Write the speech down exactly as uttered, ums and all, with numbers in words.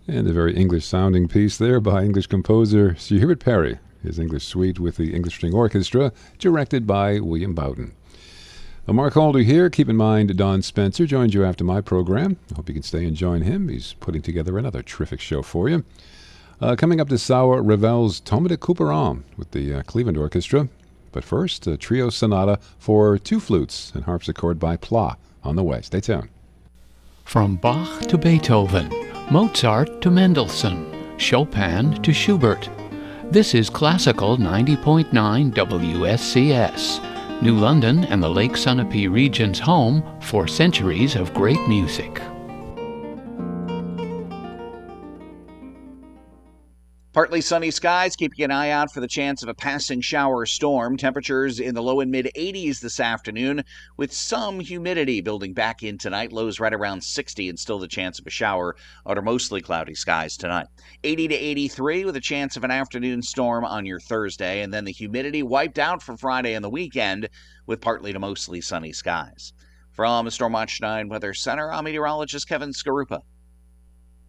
And a very English-sounding piece there by English composer Sir Hubert Parry, his English suite with the English String Orchestra, directed by William Bowden. Well, Mark Holder here. Keep in mind, Don Spencer joins you after my program. I hope you can stay and join him. He's putting together another terrific show for you. Uh, coming up to Sauer Ravel's Tome de Couperin with the uh, Cleveland Orchestra. But first, a trio sonata for two flutes and harpsichord by Pla on the way. Stay tuned. From Bach to Beethoven, Mozart to Mendelssohn, Chopin to Schubert. This is Classical ninety point nine W S C S, New London and the Lake Sunapee region's home for centuries of great music. Partly sunny skies, keeping an eye out for the chance of a passing shower or storm. Temperatures in the low and mid eighties this afternoon, with some humidity building back in tonight. Lows right around sixty and still the chance of a shower under mostly cloudy skies tonight. eighty to eighty-three with a chance of an afternoon storm on your Thursday, and then the humidity wiped out for Friday and the weekend with partly to mostly sunny skies. From Storm Watch nine Weather Center, I'm meteorologist Kevin Skarupa.